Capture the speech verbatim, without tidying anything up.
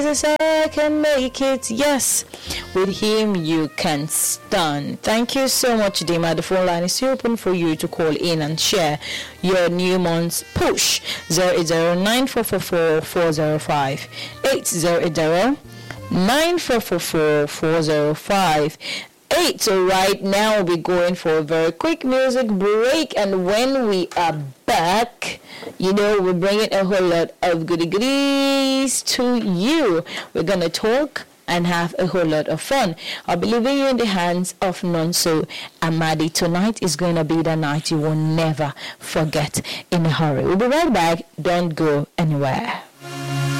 Jesus, I can make it. Yes, with him you can stand. Thank you so much, Dima. The phone line is open for you to call in and share your new month's push. zero eight zero nine four four four four zero five eight zero eight zero nine four four four four zero five eight. So right now we're going for a very quick music break, and when we are back, you know, we're bringing a whole lot of goody goodies to you. We're gonna talk and have a whole lot of fun. I'll be leaving you in the hands of Nonso Amadi. Tonight is going to be the night you will never forget in a hurry. We'll be right back. Don't go anywhere.